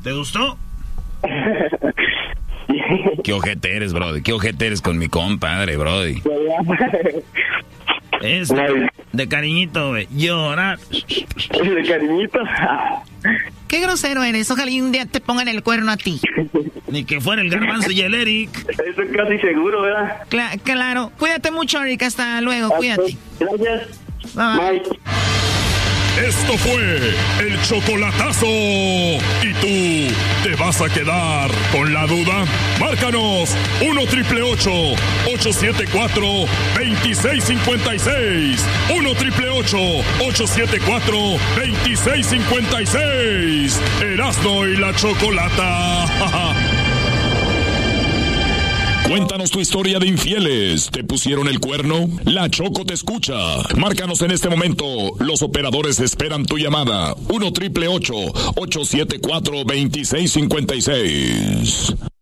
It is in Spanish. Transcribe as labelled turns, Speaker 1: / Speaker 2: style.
Speaker 1: ¿Te gustó? Qué ojete eres, brody. Qué ojete eres con mi compadre, brody. Es de cariñito, güey. Llorar.
Speaker 2: De cariñito.
Speaker 3: Qué grosero eres. Ojalá un día te pongan el cuerno a ti.
Speaker 1: Ni que fuera el Garbanzo y el Eric.
Speaker 2: Eso es casi seguro, ¿verdad?
Speaker 3: Claro. Cuídate mucho, Eric. Hasta luego. Cuídate.
Speaker 2: Gracias.
Speaker 3: Bye.
Speaker 4: Esto fue el chocolatazo. ¿Y tú te vas a quedar con la duda? Márcanos 1-888-874-2656. 1-888-874-2656. Erasmo y la Chocolata. Cuéntanos tu historia de infieles. ¿Te pusieron el cuerno? La Choco te escucha. Márcanos en este momento. Los operadores esperan tu llamada. 1-888-874-2656.